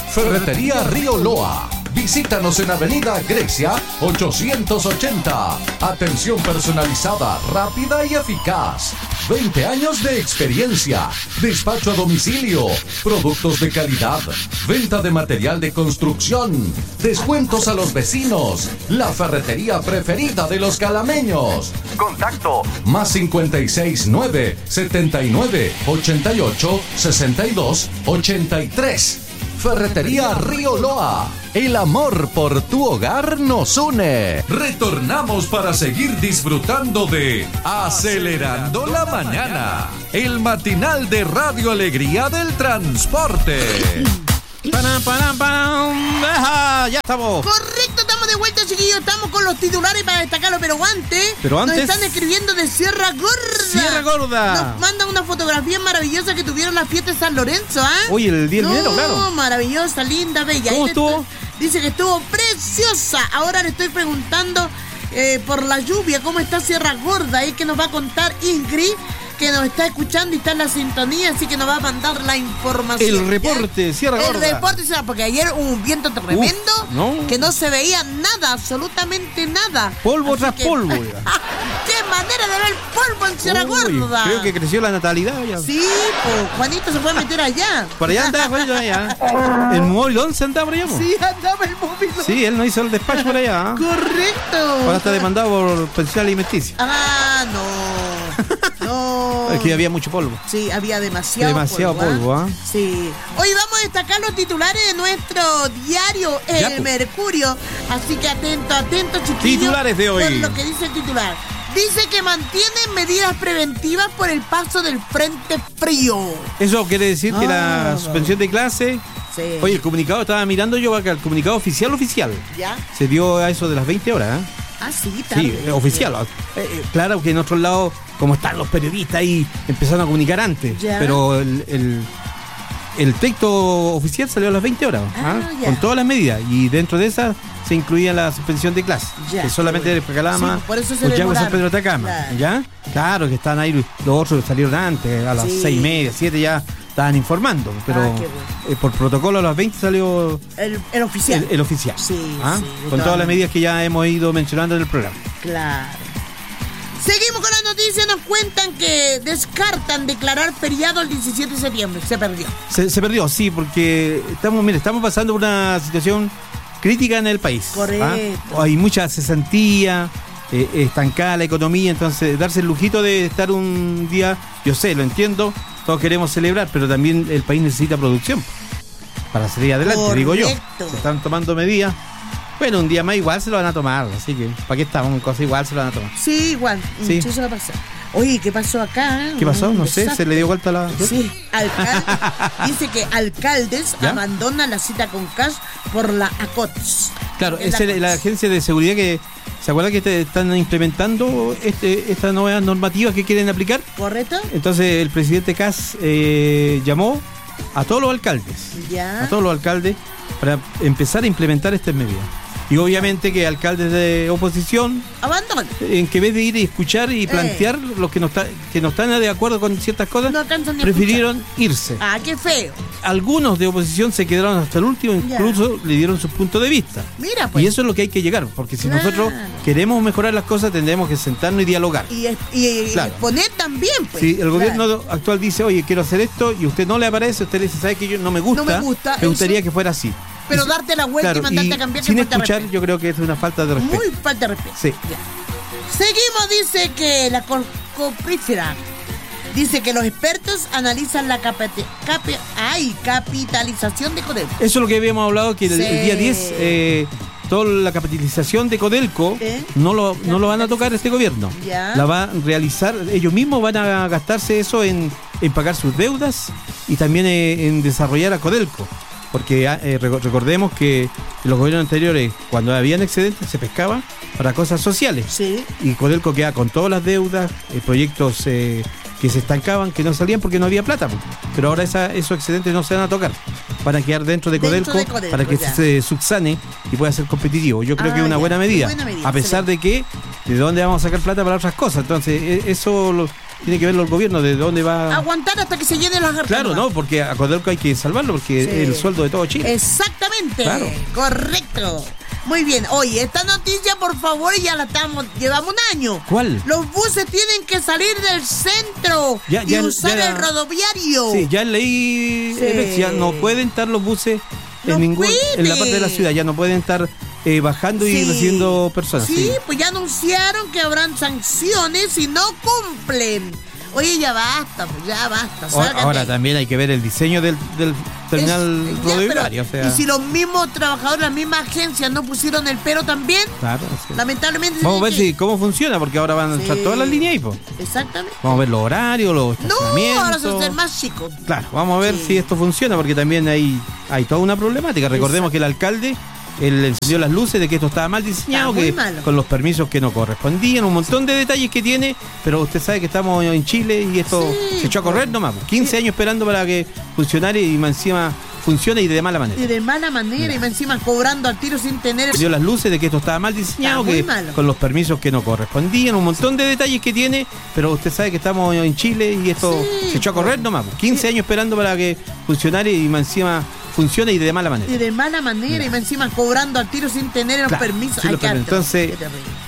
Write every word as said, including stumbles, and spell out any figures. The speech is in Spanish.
Ferretería Río Loa. Visítanos en Avenida Grecia ochocientos ochenta. Atención personalizada, rápida y eficaz. veinte años de experiencia. Despacho a domicilio. Productos de calidad. Venta de material de construcción. Descuentos a los vecinos. La ferretería preferida de los calameños. Contacto más cincuenta y seis nueve setenta y nueve ochenta y ocho sesenta y dos ochenta y tres. Ferretería Río Loa. El amor por tu hogar nos une. Retornamos para seguir disfrutando de Acelerando la Mañana, el matinal de Radio Alegría del Transporte. Param, param, param. Deja, ya estamos. Correcto, estamos de vuelta, chiquillos. Estamos con los titulares para destacarlo, pero antes, pero antes nos están escribiendo de Sierra Gorda. Sierra Gorda. Nos mandan una fotografía maravillosa que tuvieron la fiesta de San Lorenzo, ¿ah? ¿eh? Oye, el día del minero, claro. Maravillosa, linda, bella. ¿Cómo estuvo? Dice que estuvo preciosa. Ahora le estoy preguntando eh, por la lluvia, ¿cómo está Sierra Gorda? Es que nos va a contar Ingrid, que nos está escuchando y está en la sintonía, así que nos va a mandar la información. El reporte, Sierra Gorda. El reporte, porque ayer hubo un viento tremendo. Uf, ¿no? Que no se veía nada, absolutamente nada. Polvo así tras que... polvo. ¡Qué manera de ver polvo en Sierra Uy, Gorda! Creo que creció la natalidad ya. Sí, pues Juanito se puede meter allá. Por allá andaba Juanito allá. El móvil once andaba por allá. ¿No? Sí, andaba el móvil. Sí, él no hizo el despacho por allá. Correcto. Ahora está demandado por pensión alimenticia. Ah, no. No. Es que había mucho polvo. Sí, había demasiado, demasiado polvo. ¿Ah? ¿eh? Sí. Hoy vamos a destacar los titulares de nuestro diario El ya, pues. Mercurio. Así que atento, atento, chiquillos. Titulares de hoy. Por lo que dice el titular. Dice que mantienen medidas preventivas por el paso del frente frío. Eso quiere decir que ah, la suspensión de clase. Sí. Oye, el comunicado estaba mirando yo acá, el comunicado oficial oficial. ¿Ya? Se dio a eso de las veinte horas. ¿eh? Ah, sí, tarde. Sí, eh, oficial. Eh, eh, claro que en otros lados, como están los periodistas ahí, empezaron a comunicar antes. ¿Ya? Pero el, el, el texto oficial salió a las veinte horas, ah, ¿ah? Con todas las medidas. Y dentro de esas se incluía la suspensión de clase. Ya, que solamente de Calama, sí, por eso se Ullagua, San demoraron. Pedro de Atacama. Claro. ¿Ya? Claro que están ahí, los otros salieron antes, a las Sí. seis y media, siete ya estaban informando. Pero Ah, qué bueno. eh, por protocolo a las veinte salió El, el oficial. el, el oficial. Sí, ¿Ah? sí, de Con todas todas las medidas que ya hemos ido mencionando en el programa. Claro. Seguimos con las noticias. Nos cuentan que descartan declarar feriado el diecisiete de septiembre. Se perdió. Se, se perdió, sí, porque estamos, mire, estamos pasando por una situación crítica en el país. Correcto. ¿Ah? Hay mucha cesantía, eh, estancada la economía, entonces darse el lujito de estar un día, yo sé, lo entiendo, todos queremos celebrar, pero también el país necesita producción para salir adelante, Correcto. digo yo. Se están tomando medidas. Bueno, un día más igual se lo van a tomar, así que ¿para qué estamos con cosas igual se lo van a tomar? Sí, igual. Sí. Sí, eso va a pasar. Oye, ¿qué pasó acá? ¿Qué pasó? Un No sé, desastre. se le dio vuelta la... Sí, alcalde, dice que alcaldes ¿Ya? abandonan la cita con Cash por la ACOTS. Claro, Es es la el- la ACOTS. agencia de seguridad que... ¿Se acuerdan que te- están implementando este, estas nuevas normativas que quieren aplicar? ¿Correcto? Entonces el presidente Kass eh, llamó a todos los alcaldes, Ya. a todos los alcaldes, para empezar a implementar estas medidas. Y obviamente que alcaldes de oposición, Abandonan. en que en vez de ir y escuchar y plantear los que no, está, que no están de acuerdo con ciertas cosas, No alcanzan ni a prefirieron irse. Ah, qué feo. Algunos de oposición se quedaron hasta el último, incluso le dieron su punto de vista. Mira, pues. Y eso es lo que hay que llegar, porque si Claro. nosotros queremos mejorar las cosas, tendremos que sentarnos y dialogar. Y, y, Claro. y poner también, pues. Si el gobierno Claro. actual dice, oye, quiero hacer esto, y usted no le aparece, usted le dice, ¿sabe que yo no me gusta? No me gusta, Me gustaría eso. que fuera así. Pero Y- darte la vuelta claro, y mandarte y a cambiar. sin que falta de escuchar, respeto. yo creo que es una falta de respeto. Muy falta de respeto. Sí. Ya. Seguimos, dice que la cor- coprífera dice que los expertos analizan la capati- capi- ay, capitalización de Codelco. Eso es lo que habíamos hablado, que el, Sí. el día diez, eh, toda la capitalización de Codelco ¿Eh? no lo no lo van a tocar este gobierno. Ya. La va a realizar, ellos mismos van a gastarse eso en, en pagar sus deudas y también eh, en desarrollar a Codelco. Porque eh, reco- recordemos que los gobiernos anteriores, cuando habían excedentes, se pescaba para cosas sociales. Sí. Y Codelco queda con todas las deudas, eh, proyectos eh, que se estancaban, que no salían porque no había plata. Pero ahora esa, esos excedentes no se van a tocar. Van a quedar dentro de Dentro Codelco, de Codelco, para que ya. se subsane y pueda ser competitivo. Yo creo Ah, que es una ya. buena medida. Buena medida, A pesar de que, ¿de dónde vamos a sacar plata para otras cosas? Entonces, e- eso lo, tiene que verlo el gobierno, de dónde va. Aguantar hasta que se llenen las arcas. Claro, no, porque a Codelco hay que salvarlo, porque Sí. es el sueldo de todo Chile. Exactamente. Claro. Correcto. Muy bien. Oye, esta noticia, por favor, ya la estamos, llevamos un año. ¿Cuál? Los buses tienen que salir del centro Ya- y ya- usar ya- el rodoviario. Sí, ya leí, Sí. Alexia, no pueden estar los buses No en ningún en la puede. parte de la ciudad, ya no pueden estar eh, bajando y Sí. recibiendo personas. Sí, Sí. pues ya anunciaron que habrán sanciones si no cumplen. Oye, ya basta, pues ya basta. Ahora, sálgate. ahora también hay que ver el diseño del, del terminal Es- ya, rodoviario. pero, O sea, y si los mismos trabajadores, las mismas agencias no pusieron el pero también, claro, sí. lamentablemente... Vamos a ver tienen si cómo funciona, porque ahora van a entrar Sí. todas las líneas ahí, po. que- Exactamente. Vamos a ver los horarios, los No, estacionamientos. ahora se va a hacer más chico. Claro, vamos a ver Sí. si esto funciona, porque también hay, hay toda una problemática. Recordemos Exacto. que el alcalde él encendió las luces de que esto estaba mal diseñado, Está muy que malo. con los permisos que no correspondían, un montón de detalles que tiene, pero usted sabe que estamos en Chile y esto Sí, se echó a correr nomás. quince años esperando para que funcionara y más encima funcione y de mala manera. Y de mala manera, y encima cobrando al tiro sin tener... Dio las luces de que esto estaba mal diseñado, Está muy que malo. con los permisos que no correspondían, un montón de detalles que tiene, pero usted sabe que estamos en Chile y esto Sí, se echó a correr nomás. quince años esperando para que funcionara y más encima funcione y de mala manera. Y de mala manera, y encima cobrando al tiro sin tener los Claro, permisos. sí, Ay, los qué permisos. terrible, Entonces, qué terrible.